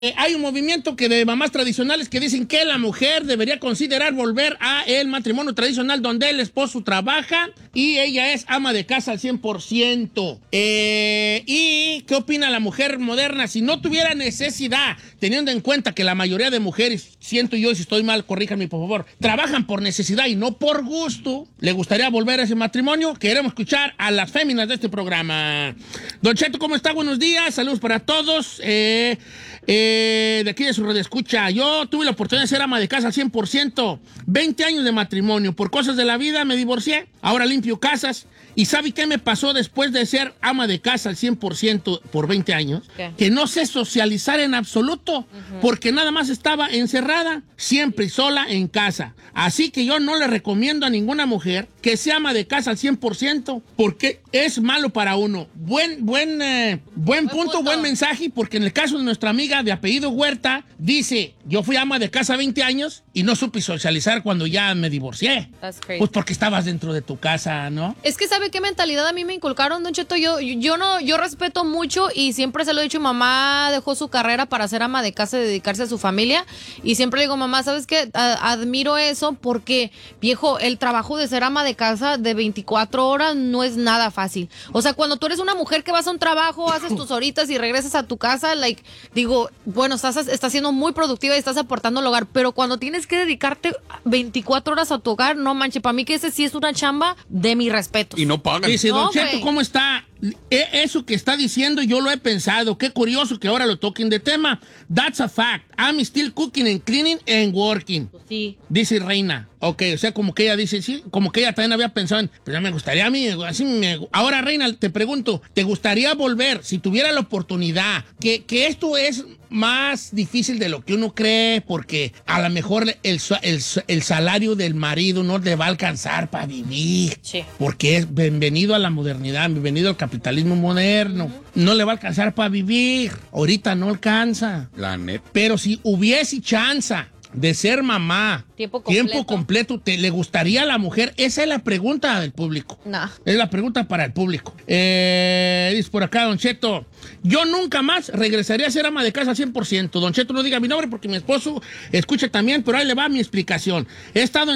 Hay un movimiento de mamás tradicionales que dicen que la mujer debería considerar volver a el matrimonio tradicional donde el esposo trabaja y ella es ama de casa al 100%. ¿Y qué opina la mujer moderna? Si no tuviera necesidad, teniendo en cuenta que la mayoría de mujeres, siento yo, si estoy mal, corríjanme por favor, trabajan por necesidad y no por gusto, ¿le gustaría volver a ese matrimonio? Queremos escuchar a las féminas de este programa. Don Cheto, ¿cómo está? Buenos días, saludos para todos. De aquí de su radioescucha. Yo tuve la oportunidad de ser ama de casa al 100%. 20 años de matrimonio. Por cosas de la vida me divorcié. Ahora limpio casas. ¿Y sabe qué me pasó después de ser ama de casa al 100% por 20 años? ¿Qué? Que no sé socializar en absoluto, porque nada más estaba encerrada, siempre sola en casa. Así que yo no le recomiendo a ninguna mujer que sea ama de casa al 100%, porque es malo para uno. Buen punto, buen mensaje, porque en el caso de nuestra amiga de apellido Huerta, dice, yo fui ama de casa 20 años y no supe socializar cuando ya me divorcié. Pues porque estabas dentro de tu casa, ¿no? Es que ¿sabe qué mentalidad a mí me inculcaron, Don Cheto? Yo respeto mucho y siempre se lo he dicho, mamá dejó su carrera para ser ama de casa y dedicarse a su familia, y siempre le digo, mamá, ¿sabes qué? Admiro eso porque, viejo, el trabajo de ser ama de casa de 24 horas no es nada fácil. O sea, cuando tú eres una mujer que vas a un trabajo, haces tus horitas y regresas a tu casa, digo, bueno, estás siendo muy productiva y estás aportando al hogar, pero cuando tienes que dedicarte 24 horas a tu hogar, no manches, para mí que ese sí es una chamba de mi respeto. Y no pagan. Dice, Don Cheto, ¿cómo está? Eso que está diciendo yo lo he pensado. Qué curioso que ahora lo toquen de tema. That's a fact. I'm still cooking and cleaning and working. Sí. Dice Reina. Ok, o sea, como que ella dice, sí, como que ella también había pensado en, pues ya me gustaría a mí, Ahora, Reina, te pregunto, ¿te gustaría volver, si tuviera la oportunidad, que esto es más difícil de lo que uno cree, porque a lo mejor el salario del marido no le va a alcanzar para vivir? Sí. Porque es bienvenido a la modernidad, bienvenido al capitalismo moderno. No le va a alcanzar para vivir. Ahorita no alcanza. La neta. Pero si hubiese chance de ser mamá tiempo completo, ¿le gustaría a la mujer? Esa es la pregunta del público. No. Es la pregunta para el público. Dice por acá, Don Cheto, yo nunca más regresaría a ser ama de casa al 100%. Don Cheto, no diga mi nombre porque mi esposo escucha también, pero ahí le va mi explicación. He estado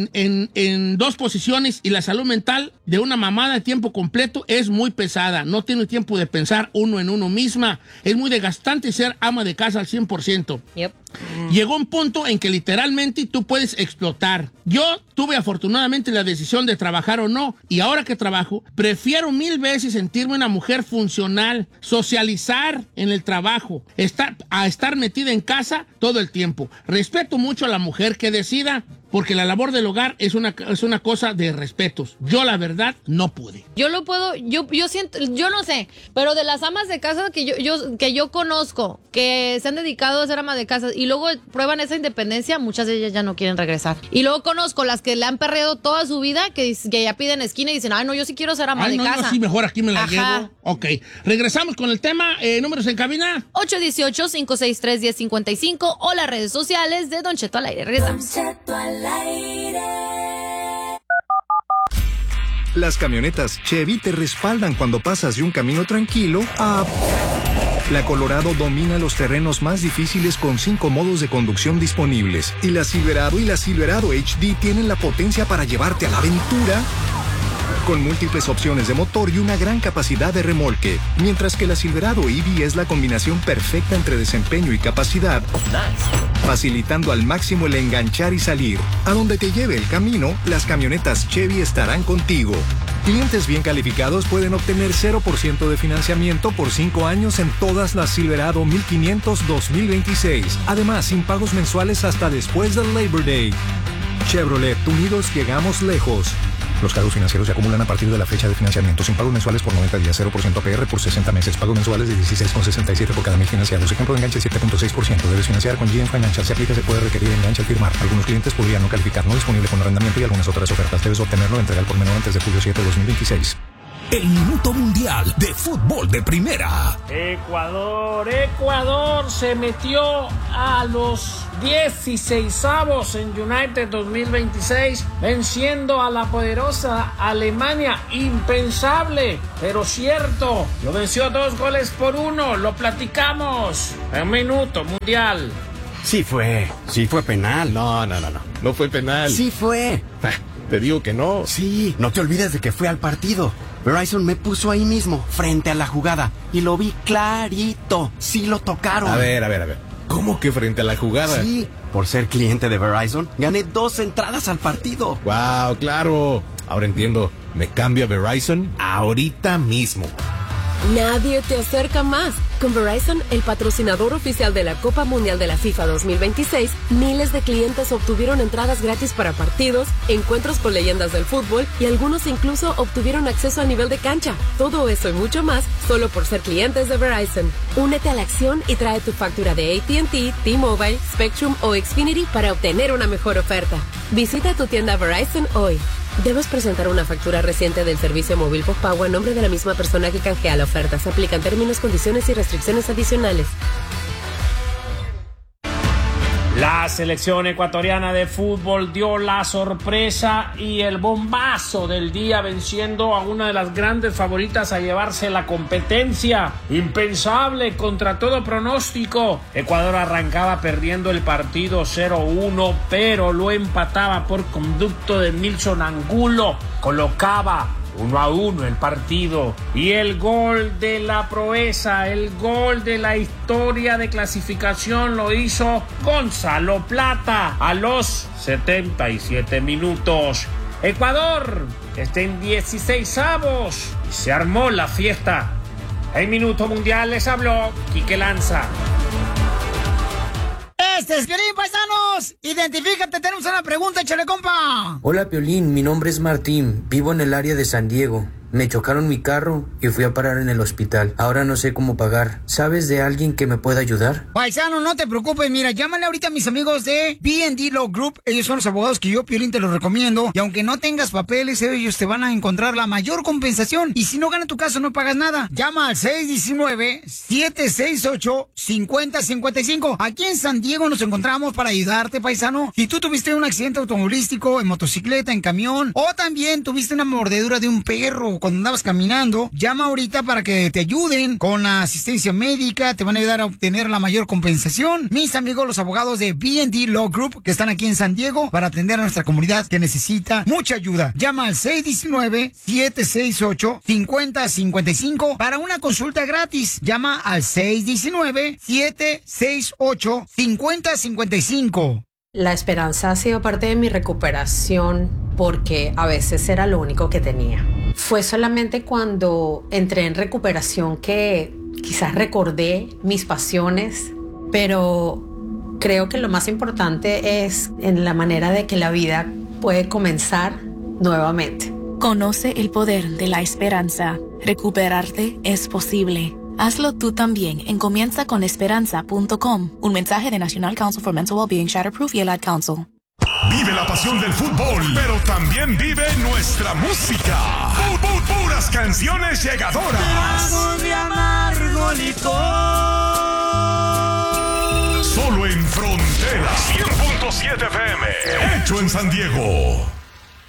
en dos posiciones y la salud mental de una mamá de tiempo completo es muy pesada. No tiene tiempo de pensar uno en uno misma. Es muy desgastante ser ama de casa al 100%. Yep. Llegó un punto en que literalmente tú puedes explotar. Yo tuve afortunadamente la decisión de trabajar o no, y ahora que trabajo, prefiero 1000 veces sentirme una mujer funcional, socializar en el trabajo, a estar metida en casa todo el tiempo. Respeto mucho a la mujer que decida, porque la labor del hogar es una cosa de respetos. Yo, la verdad, no pude. Yo lo puedo, yo siento, yo no sé, pero de las amas de casa que yo conozco, que se han dedicado a ser amas de casa y luego prueban esa independencia, muchas de ellas ya no quieren regresar. Y luego conozco las que le han perreado toda su vida, que ya piden esquina y dicen, ay, no, yo sí quiero ser ama de casa. No, sí, mejor aquí me la Ajá. llevo. Ok, regresamos con el tema. ¿Números en cabina? 818-563-1055 o las redes sociales de Don Cheto al aire. Regresamos. Don Cheto al aire. Las camionetas Chevy te respaldan cuando pasas de un camino tranquilo a... La Colorado domina los terrenos más difíciles con 5 modos de conducción disponibles. Y la Silverado HD tienen la potencia para llevarte a la aventura con múltiples opciones de motor y una gran capacidad de remolque. Mientras que la Silverado EV es la combinación perfecta entre desempeño y capacidad, facilitando al máximo el enganchar y salir. A donde te lleve el camino, las camionetas Chevy estarán contigo. Clientes bien calificados pueden obtener 0% de financiamiento por 5 años en todas las Silverado 1500 2026. Además, sin pagos mensuales hasta después del Labor Day. Chevrolet, unidos llegamos lejos. Los cargos financieros se acumulan a partir de la fecha de financiamiento, sin pagos mensuales por 90 días, 0% APR por 60 meses, pagos mensuales de 16,67 por cada 1000 financiados. Ejemplo de enganche 7,6%. Debes financiar con GM Financial. Se aplica, se puede requerir enganche al firmar. Algunos clientes podrían no calificar, no disponible con arrendamiento y algunas otras ofertas. Debes obtenerlo, entregar por menor antes de julio 7 de 2026. el Minuto Mundial de Fútbol de Primera. Ecuador se metió a los 16avos en United 2026, venciendo a la poderosa Alemania. Impensable, pero cierto. Lo venció 2-1. Lo platicamos en Minuto Mundial. Sí fue penal. No fue penal. Sí fue. Te digo que no. Sí, no te olvides de que fue al partido. Verizon me puso ahí mismo, frente a la jugada, y lo vi clarito. Sí lo tocaron. A ver. ¿Cómo que frente a la jugada? Sí, por ser cliente de Verizon, gané 2 entradas al partido. Wow, claro. Ahora entiendo. Me cambio a Verizon ahorita mismo. Nadie te acerca más. Con Verizon, el patrocinador oficial de la Copa Mundial de la FIFA 2026, miles de clientes obtuvieron entradas gratis para partidos, encuentros con leyendas del fútbol y algunos incluso obtuvieron acceso a nivel de cancha. Todo eso y mucho más solo por ser clientes de Verizon. Únete a la acción y trae tu factura de AT&T, T-Mobile, Spectrum o Xfinity para obtener una mejor oferta. Visita tu tienda Verizon hoy. Debes presentar una factura reciente del servicio móvil postpago a nombre de la misma persona que canjea la oferta. Se aplican términos, condiciones y restricciones adicionales. La selección ecuatoriana de fútbol dio la sorpresa y el bombazo del día, venciendo a una de las grandes favoritas a llevarse la competencia. Impensable, contra todo pronóstico. Ecuador arrancaba perdiendo el partido 0-1, pero lo empataba por conducto de Nilson Angulo. Colocaba 1-1 el partido, y el gol de la proeza, el gol de la historia de clasificación lo hizo Gonzalo Plata a los 77 minutos. Ecuador está en 16avos y se armó la fiesta. En Minuto Mundial les habló Quique Lanza. Este es Piolín, paisanos. Identifícate, tenemos una pregunta, échale, compa. Hola, Piolín, mi nombre es Martín, vivo en el área de San Diego. Me chocaron mi carro y fui a parar en el hospital. Ahora no sé cómo pagar. ¿Sabes de alguien que me pueda ayudar? Paisano, no te preocupes. Mira, llámale ahorita a mis amigos de B&D Law Group. Ellos son los abogados que yo, Piolín, te los recomiendo. Y aunque no tengas papeles, ellos te van a encontrar la mayor compensación. Y si no gana tu caso, no pagas nada. Llama al 619-768-5055. Aquí en San Diego nos encontramos para ayudarte, paisano. Si tú tuviste un accidente automovilístico, en motocicleta, en camión, o también tuviste una mordedura de un perro cuando andabas caminando, llama ahorita para que te ayuden con la asistencia médica, te van a ayudar a obtener la mayor compensación. Mis amigos, los abogados de B&D Law Group, que están aquí en San Diego para atender a nuestra comunidad que necesita mucha ayuda. Llama al 619-768-5055 para una consulta gratis. Llama al 619-768-5055. La esperanza ha sido parte de mi recuperación porque a veces era lo único que tenía. Fue solamente cuando entré en recuperación que quizás recordé mis pasiones, pero creo que lo más importante es en la manera de que la vida puede comenzar nuevamente. Conoce el poder de la esperanza. Recuperarte es posible. Hazlo tú también en comienzaconesperanza.com. Un mensaje de National Council for Mental Wellbeing, Shatterproof y el Ad Council. Vive la pasión del fútbol, pero también vive nuestra música. Puras canciones llegadoras. Tragos de amargo licor. Solo en Frontera 100.7 FM. Hecho en San Diego.